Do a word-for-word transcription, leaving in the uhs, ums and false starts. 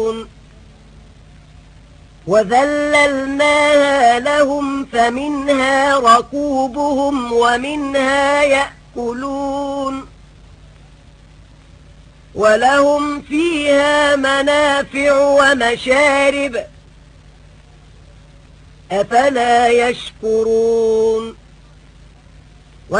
وذللناها لهم فمنها ركوبهم ومنها يأكلون ولهم فيها منافع ومشارب أفلا يشكرون